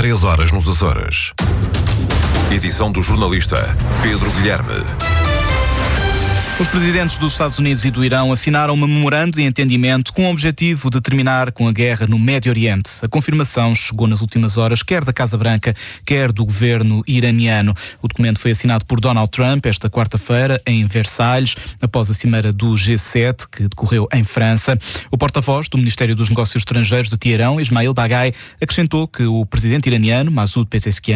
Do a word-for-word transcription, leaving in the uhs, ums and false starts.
três horas nos Açores. Edição do jornalista Pedro Guilherme. Os presidentes dos Estados Unidos e do Irão assinaram um memorando de entendimento com o objetivo de terminar com a guerra no Médio Oriente. A confirmação chegou nas últimas horas, quer da Casa Branca, quer do governo iraniano. O documento foi assinado por Donald Trump esta quarta-feira em Versalhes, após a cimeira do G sete, que decorreu em França. O porta-voz do Ministério dos Negócios Estrangeiros de Teherão, Ismail Baghai, acrescentou que o presidente iraniano, Masoud Pezeshkian,